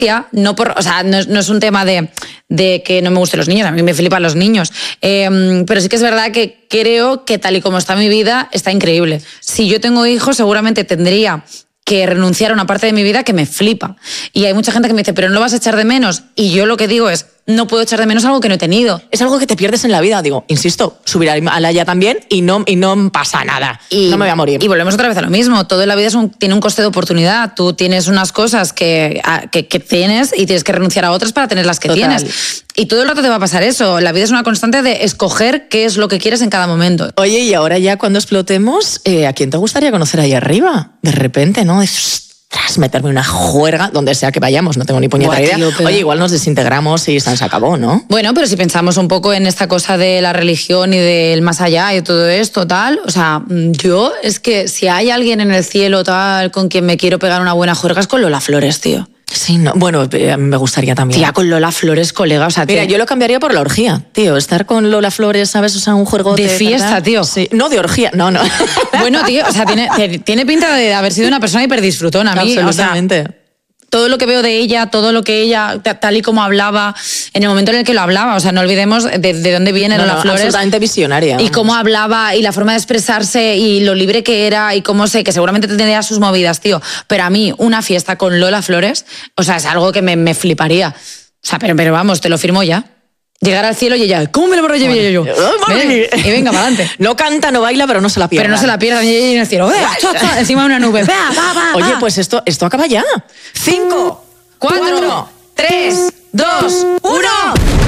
no por, o sea, no es un tema de que no me gusten los niños, a mí me flipan los niños, pero sí que es verdad que creo que tal y como está mi vida, está increíble. Si yo tengo hijos, seguramente tendría que renunciar a una parte de mi vida que me flipa. Y hay mucha gente que me dice, pero no lo vas a echar de menos. Y yo lo que digo es, no puedo echar de menos algo que no he tenido. Es algo que te pierdes en la vida, digo, insisto, subir a la Haya también y no pasa nada. No me voy a morir. Y volvemos otra vez a lo mismo. Todo en la vida tiene un coste de oportunidad. Tú tienes unas cosas que tienes y tienes que renunciar a otras para tener las que tienes. Y todo el rato te va a pasar eso. La vida es una constante de escoger qué es lo que quieres en cada momento. Oye, y ahora ya cuando explotemos, ¿a quién te gustaría conocer ahí arriba? De repente, ¿no? Tras meterme una juerga, donde sea que vayamos, no tengo ni puñetera idea. Tío, pero... Oye, igual nos desintegramos y se acabó, ¿no? Bueno, pero si pensamos un poco en esta cosa de la religión y del más allá y todo esto, tal, o sea, yo es que si hay alguien en el cielo, tal, con quien me quiero pegar una buena juerga es con Lola Flores, tío. Sí, no, bueno, me gustaría también. Tía, con Lola Flores, colega, o sea... Mira, yo lo cambiaría por la orgía, tío. Estar con Lola Flores, ¿sabes? O sea, un juergote... De fiesta, ¿verdad? Tío. Sí. No, de orgía, no. Bueno, tío, o sea, tiene pinta de haber sido una persona hiperdisfrutona a mí. Absolutamente. O sea, todo lo que veo de ella, todo lo que ella, tal y como hablaba, en el momento en el que lo hablaba, o sea, no olvidemos de dónde viene Lola Flores. Absolutamente visionaria. Y cómo hablaba, y la forma de expresarse, y lo libre que era, y cómo que seguramente tendría sus movidas, tío. Pero a mí, una fiesta con Lola Flores, o sea, es algo que me fliparía. O sea, pero vamos, te lo firmo ya. Llegar al cielo y ella, ¿cómo me lo llevé yo? Y venga, para adelante. No canta, no baila, pero no se la pierda. Pero no se la pierda, y en el cielo, encima de una nube. Oye, pues esto acaba ya. 5, 4, 3, 2, 1...